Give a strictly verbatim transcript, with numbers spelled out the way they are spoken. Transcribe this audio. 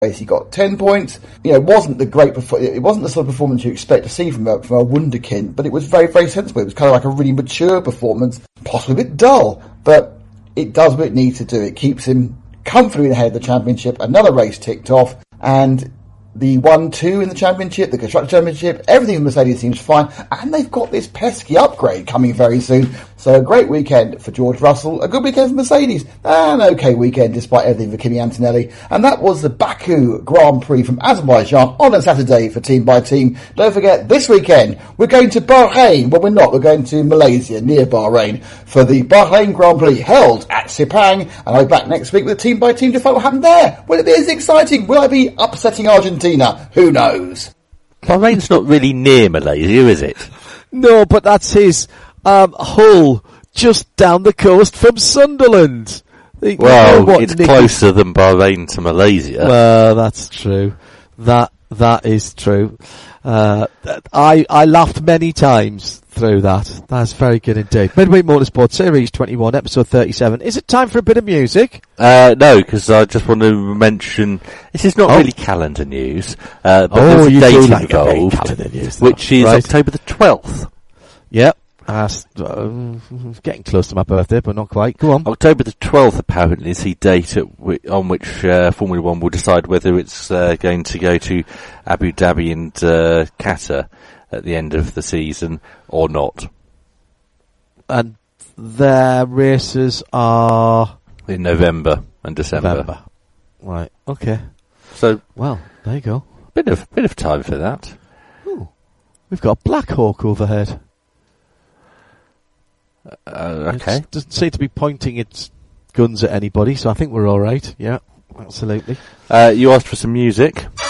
He got ten points. You know, it wasn't the great, it wasn't the sort of performance you expect to see from a, from a wunderkind, but it was very, very sensible. It was kind of like a really mature performance, possibly a bit dull, but it does what it needs to do. It keeps him comfortably ahead of the championship. Another race ticked off, and the one two in the championship, the Constructor Championship, everything in Mercedes seems fine, and they've got this pesky upgrade coming very soon. So a great weekend for George Russell, a good weekend for Mercedes, an okay weekend despite everything for Kimi Antonelli. And that was the Baku Grand Prix from Azerbaijan on a Saturday for Team by Team. Don't forget, this weekend we're going to Bahrain. Well, we're not. We're going to Malaysia, near Bahrain, for the Bahrain Grand Prix held at Sepang. And I'll be back next week with a Team by Team to find what happened there. Will it be as exciting? Will I be upsetting Argentina? Who knows? Bahrain's not really near Malaysia, is it? No, but that's his um, Hull, just down the coast from Sunderland. You well, what, it's Nicky? Closer than Bahrain to Malaysia. Well, that's true. That that is true. Uh, I I laughed many times through that. That's very good indeed. Midweek Motorsport Series twenty-one, episode thirty-seven. Is it time for a bit of music? Uh, no, because I just want to mention, this is not oh. really calendar news, uh, but oh, there's a you date do like involved, calendar news, which is right. October the twelfth. Yep. Uh, uh, getting close to my birthday, but not quite. Go on. October the twelfth, apparently, is the date at w- on which uh, Formula One will decide whether it's uh, going to go to Abu Dhabi and uh, Qatar at the end of the season or not. And their races are in November and December. November. Right. Okay. So, well, there you go. Bit of bit of time for that. Ooh. We've got a Black Hawk overhead. Uh, okay. It doesn't seem to be pointing its guns at anybody, so I think we're all right. Yeah, absolutely. Uh, you asked for some music.